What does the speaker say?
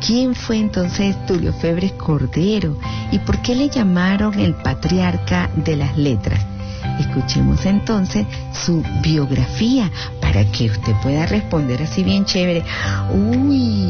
¿Quién fue entonces Tulio Febres Cordero? ¿Y por qué le llamaron el patriarca de las letras? Escuchemos entonces su biografía para que usted pueda responder así bien chévere. Uy,